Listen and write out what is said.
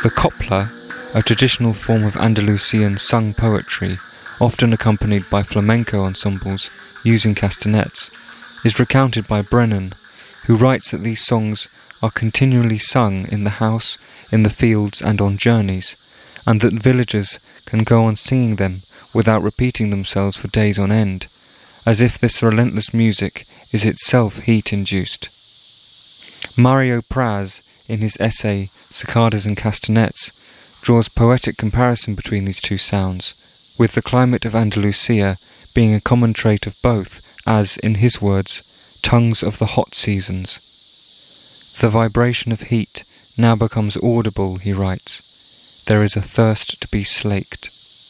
The copla, a traditional form of Andalusian sung poetry, often accompanied by flamenco ensembles using castanets, is recounted by Brennan, who writes that these songs are continually sung in the house, in the fields and on journeys, and that villagers can go on singing them without repeating themselves for days on end, as if this relentless music is itself heat-induced. Mario Praz, in his essay Cicadas and Castanets, draws poetic comparison between these two sounds, with the climate of Andalusia being a common trait of both, as, in his words, tongues of the hot seasons. The vibration of heat now becomes audible, he writes. There is a thirst to be slaked.